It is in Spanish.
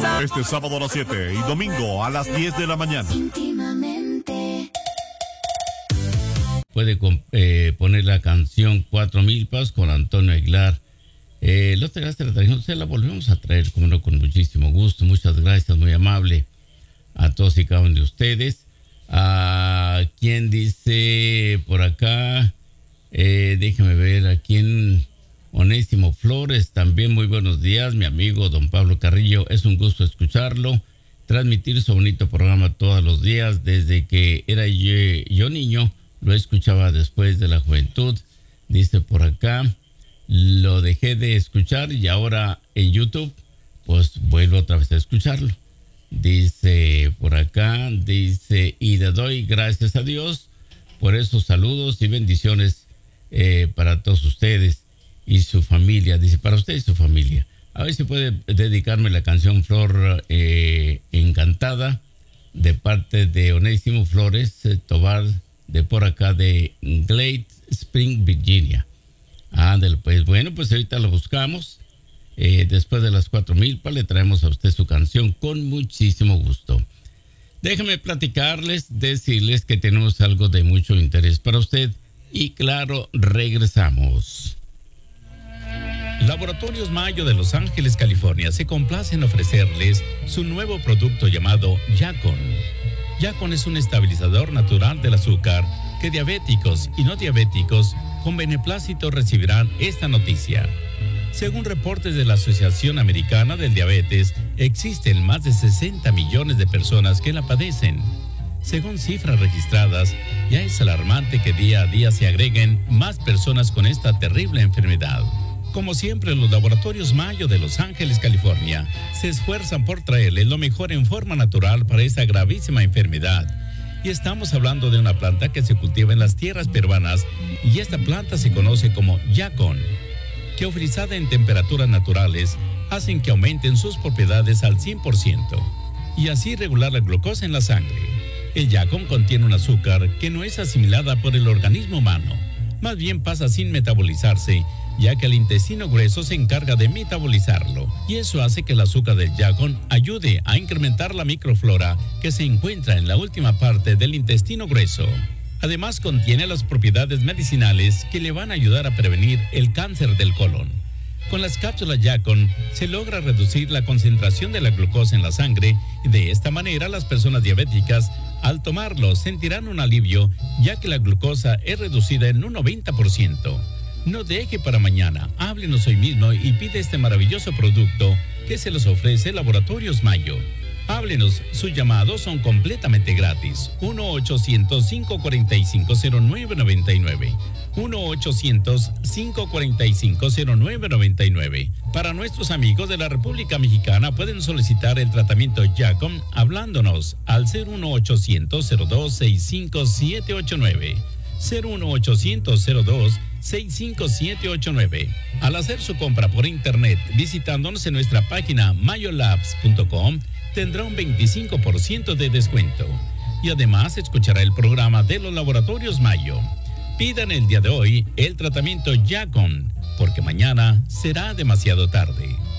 Este sábado a las 7 y domingo a las 10 de la mañana. Puede poner la canción 4 Milpas con Antonio Aguilar. La otra vez se la volvemos a traer, como no, con muchísimo gusto. Muchas gracias, muy amable a todos y cada uno de ustedes. ¿A quién dice por acá? Déjeme ver, ¿a quién? Onésimo Flores, también muy buenos días, mi amigo don Pablo Carrillo. Es un gusto escucharlo, transmitir su bonito programa todos los días. Desde que era yo niño, lo escuchaba después de la juventud. Dice por acá, lo dejé de escuchar y ahora en YouTube, pues vuelvo otra vez a escucharlo. Dice por acá, dice, y le doy gracias a Dios por esos saludos y bendiciones para todos ustedes y su familia. Dice, para usted y su familia. A ver si puede dedicarme la canción Flor Encantada, de parte de Onésimo Flores Tobar, de por acá de Glade Spring, Virginia. Ándale, pues bueno, pues ahorita lo buscamos. Después de las 4 Milpas le traemos a usted su canción con muchísimo gusto. Déjenme platicarles, decirles que tenemos algo de mucho interés para usted y claro, regresamos. Laboratorios Mayo de Los Ángeles, California se complace en ofrecerles su nuevo producto llamado Yacon. Yacon es un estabilizador natural del azúcar que diabéticos y no diabéticos con beneplácito recibirán esta noticia. Según reportes de la Asociación Americana del Diabetes, existen más de 60 millones de personas que la padecen. Según cifras registradas, ya es alarmante que día a día se agreguen más personas con esta terrible enfermedad. Como siempre, los Laboratorios Mayo de Los Ángeles, California, se esfuerzan por traerle lo mejor en forma natural para esta gravísima enfermedad. Y estamos hablando de una planta que se cultiva en las tierras peruanas, y esta planta se conoce como Yacon, que utilizada en temperaturas naturales, hacen que aumenten sus propiedades al 100% y así regular la glucosa en la sangre. El Yacon contiene un azúcar que no es asimilada por el organismo humano, más bien pasa sin metabolizarse, ya que el intestino grueso se encarga de metabolizarlo, y eso hace que el azúcar del Yacon ayude a incrementar la microflora que se encuentra en la última parte del intestino grueso. Además, contiene las propiedades medicinales que le van a ayudar a prevenir el cáncer del colon. Con las cápsulas Yacon se logra reducir la concentración de la glucosa en la sangre y de esta manera las personas diabéticas al tomarlo sentirán un alivio, ya que la glucosa es reducida en un 90%. No deje para mañana, háblenos hoy mismo y pide este maravilloso producto que se los ofrece Laboratorios Mayo. Háblenos, sus llamados son completamente gratis. 1-800-545-0999. 1-800-545-0999. Para nuestros amigos de la República Mexicana pueden solicitar el tratamiento Yacon hablándonos al 01800-02-65789. 01800-02-65789. Al hacer su compra por internet visitándonos en nuestra página mayolabs.com, tendrá un 25% de descuento. Y además escuchará el programa de los Laboratorios Mayo. Pidan el día de hoy el tratamiento Yacon, porque mañana será demasiado tarde.